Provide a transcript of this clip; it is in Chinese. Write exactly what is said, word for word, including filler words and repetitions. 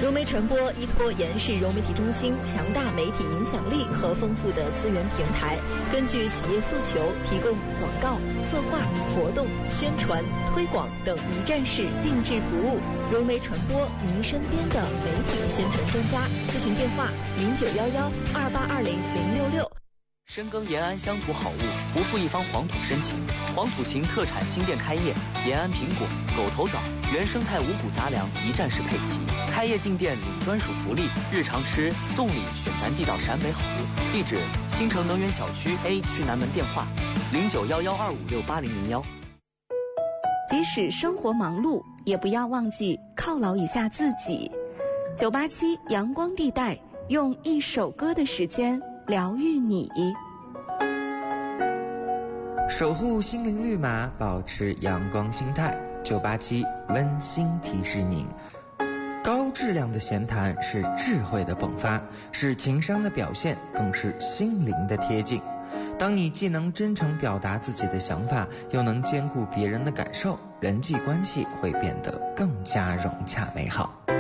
融媒传播依托延世融媒体中心强大媒体影响力和丰富的资源平台，根据企业诉求，提供广告、策划、活动、宣传、推广等一站式定制服务。融媒传播，您身边的媒体宣传专家。咨询电话：零九幺幺二八二零零六六。 深耕延安乡土好物，不负一方黄土深情。黄土情特产新店开业，延安苹果、狗头枣、原生态五谷杂粮一站式配齐。开业进店领专属福利，日常吃送礼选咱地道陕北好物。地址：新城能源小区 A 区南门，电话：零九幺幺二五六八零零幺。 即使生活忙碌，也不要忘记犒劳一下自己。九八七阳光地带，用一首歌的时间疗愈你， 守护心灵绿码，保持阳光心态。九八七温馨提示您：高质量的闲谈是智慧的迸发，是情商的表现，更是心灵的贴近。当你既能真诚表达自己的想法，又能兼顾别人的感受，人际关系会变得更加融洽美好。